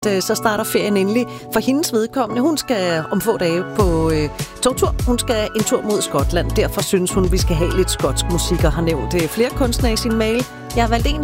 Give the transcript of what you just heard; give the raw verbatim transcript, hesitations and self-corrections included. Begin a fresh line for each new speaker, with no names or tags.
øh, så starter ferien endelig for hendes vedkommende. Hun skal om få dage på øh, togtur. Hun skal en tur mod Skotland. Derfor synes hun, vi skal have lidt skotsk musik, og har nævnt øh, flere kunstnere i sin mail. Jeg har valgt en